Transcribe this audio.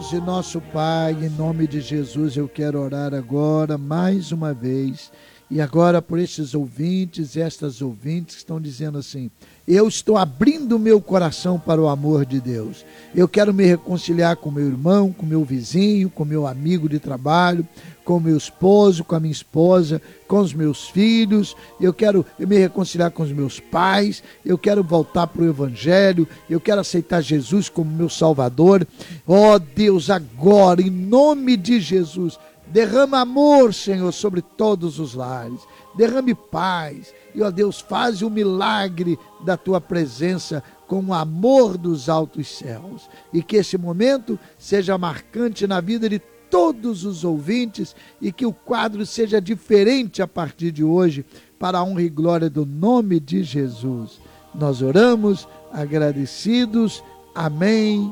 Deus e nosso Pai, em nome de Jesus eu quero orar agora mais uma vez, e agora por estes ouvintes e estas ouvintes que estão dizendo assim: eu estou abrindo meu coração para o amor de Deus, eu quero me reconciliar com meu irmão, com meu vizinho, com meu amigo de trabalho, com meu esposo, com a minha esposa, com os meus filhos, eu quero me reconciliar com os meus pais, eu quero voltar para o Evangelho, eu quero aceitar Jesus como meu Salvador. Ó Deus, agora, em nome de Jesus, derrama amor, Senhor, sobre todos os lares, derrame paz, e ó Deus, faz o milagre da tua presença com o amor dos altos céus, e que esse momento seja marcante na vida de todos os ouvintes, e que o quadro seja diferente a partir de hoje, para a honra e glória do nome de Jesus. Nós oramos agradecidos. Amém